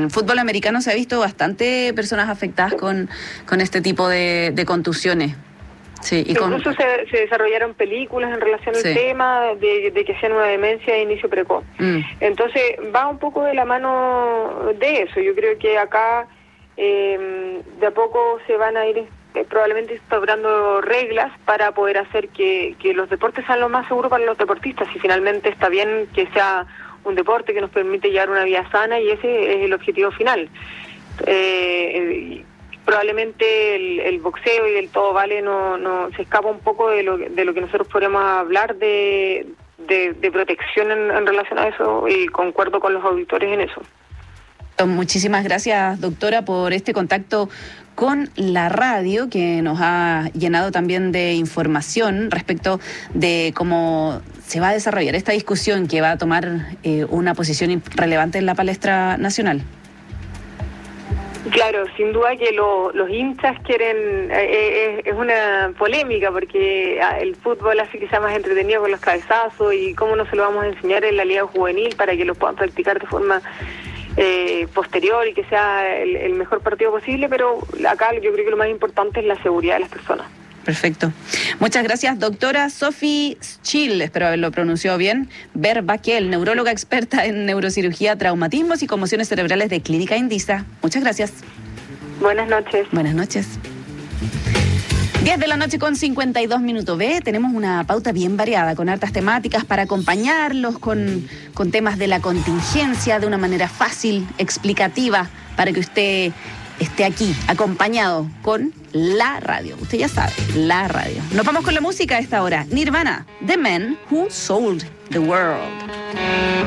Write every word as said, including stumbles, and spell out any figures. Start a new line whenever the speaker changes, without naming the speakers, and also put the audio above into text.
el fútbol americano se ha visto bastante personas afectadas con, con este tipo de, de contusiones. Sí, y
Incluso
con...
se, se desarrollaron películas en relación
sí.
al tema de, de que hacían una demencia de inicio precoz. Mm. Entonces va un poco de la mano de eso. Yo creo que acá eh, de a poco se van a ir eh, probablemente instaurando reglas para poder hacer que, que los deportes sean lo más seguros para los deportistas, y finalmente está bien que sea un deporte que nos permite llevar una vida sana, y ese es el objetivo final. Eh, probablemente el, el boxeo y el todo vale no, no se escapa un poco de lo, de lo que nosotros podemos hablar de, de, de protección en, en relación a eso, y concuerdo con los auditores en eso.
Muchísimas gracias, doctora, por este contacto con la radio, que nos ha llenado también de información respecto de cómo se va a desarrollar esta discusión que va a tomar eh, una posición relevante en la palestra nacional.
Claro, sin duda que lo, los hinchas quieren, eh, es, es una polémica, porque el fútbol hace que sea más entretenido con los cabezazos, y cómo no se lo vamos a enseñar en la liga juvenil para que lo puedan practicar de forma eh, posterior y que sea el, el mejor partido posible, pero acá yo creo que lo más importante es la seguridad de las personas.
Perfecto. Muchas gracias, doctora Sophie Schill, espero haberlo pronunciado bien, Verbaquel, neuróloga experta en neurocirugía, traumatismos y conmociones cerebrales de Clínica Indisa. Muchas gracias.
Buenas noches.
Buenas noches. diez de la noche con cincuenta y dos minutos. Ve, tenemos una pauta bien variada, con hartas temáticas para acompañarlos, con, con temas de la contingencia, de una manera fácil, explicativa, para que usted esté aquí, acompañado con la radio. Usted ya sabe, la radio. Nos vamos con la música a esta hora. Nirvana, The Man Who Sold the World.